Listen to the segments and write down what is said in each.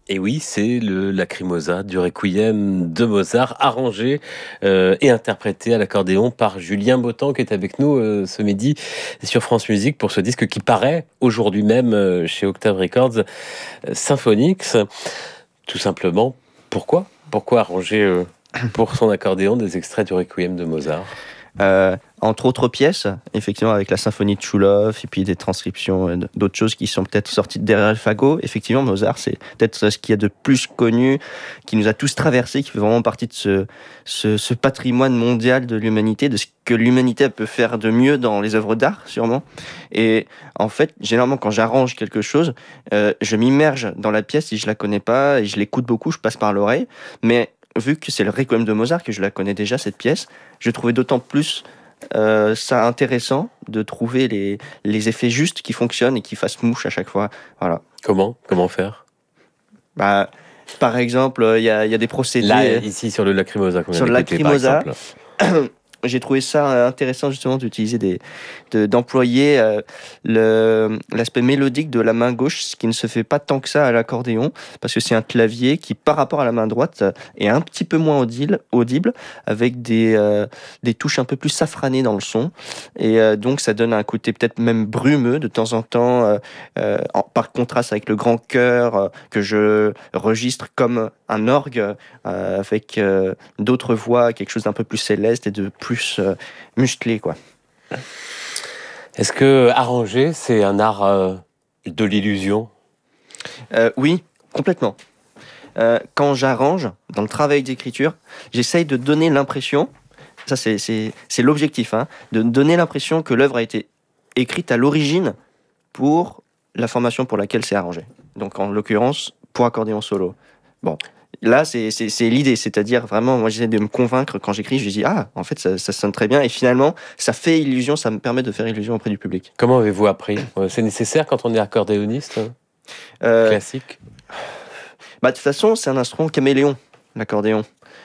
Et oui, c'est le Lacrimosa du Requiem de Mozart, arrangé et interprété à l'accordéon par Julien Bautan, qui est avec nous ce midi sur France Musique pour ce disque qui paraît aujourd'hui même chez Octave Records, Symphonix. Tout simplement, pourquoi arranger pour son accordéon des extraits du Requiem de Mozart? Entre autres pièces, effectivement, avec la symphonie de Chouloff et puis des transcriptions d'autres choses qui sont peut-être sorties de derrière le fagot. Effectivement, Mozart, c'est peut-être ce qu'il y a de plus connu, qui nous a tous traversés, qui fait vraiment partie de ce patrimoine mondial de l'humanité, de ce que l'humanité peut faire de mieux dans les œuvres d'art, sûrement. Et en fait, généralement, quand j'arrange quelque chose, je m'immerge dans la pièce si je la connais pas, et je l'écoute beaucoup, je passe par l'oreille. Mais vu que c'est le Requiem de Mozart, que je la connais déjà, cette pièce, je trouvais d'autant plus ça intéressant de trouver les effets justes qui fonctionnent et qui fassent mouche à chaque fois. Voilà. Comment faire? Bah, par exemple, il y a des procédés Là, ici, sur le Lacrimosa qu'on vient sur le d'écouter, par Lacrimosa. exemple. J'ai trouvé ça intéressant justement d'utiliser d'employer l'aspect mélodique de la main gauche, ce qui ne se fait pas tant que ça à l'accordéon, parce que c'est un clavier qui, par rapport à la main droite, est un petit peu moins audible avec des touches un peu plus safranées dans le son, et donc ça donne un côté peut-être même brumeux de temps en temps, par contraste avec le grand chœur que je registre comme un orgue avec d'autres voix, quelque chose d'un peu plus céleste et de plus musclé, quoi. Est-ce que arranger, c'est un art de l'illusion? Oui, complètement. Quand j'arrange, dans le travail d'écriture, j'essaye de donner l'impression, ça c'est l'objectif, hein, de donner l'impression que l'œuvre a été écrite à l'origine pour la formation pour laquelle c'est arrangé. Donc en l'occurrence, pour accordéon solo. Bon, là c'est l'idée, c'est-à-dire vraiment, moi j'essaie de me convaincre quand j'écris, je dis en fait ça sonne très bien, et finalement ça fait illusion, ça me permet de faire illusion auprès du public. Comment avez-vous appris? C'est nécessaire quand on est accordéoniste classique? De toute façon, c'est un instrument caméléon, l'accordéon.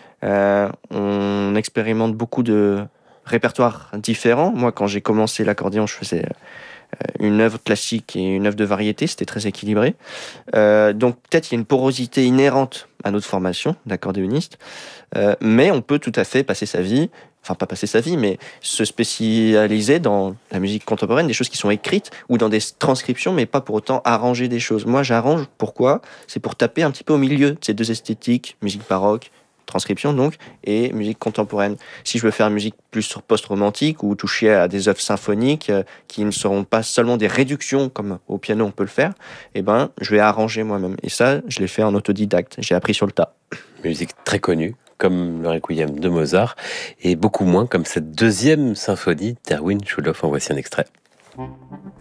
On expérimente beaucoup de répertoires différents. Moi, quand j'ai commencé l'accordéon, je faisais une œuvre classique et une œuvre de variété, c'était très équilibré. Donc peut-être il y a une porosité inhérente à notre formation d'accordéoniste, mais on peut tout à fait passer sa vie, enfin pas passer sa vie, mais se spécialiser dans la musique contemporaine, des choses qui sont écrites, ou dans des transcriptions, mais pas pour autant arranger des choses. Moi j'arrange, pourquoi? C'est pour taper un petit peu au milieu de ces deux esthétiques, musique baroque, transcription donc, et musique contemporaine. Si je veux faire une musique plus post-romantique ou toucher à des œuvres symphoniques qui ne seront pas seulement des réductions comme au piano on peut le faire, je vais arranger moi-même. Et ça, je l'ai fait en autodidacte. J'ai appris sur le tas. Musique très connue, comme le Requiem de Mozart, et beaucoup moins comme cette deuxième symphonie d'Erwin Chouloff. En voici un extrait.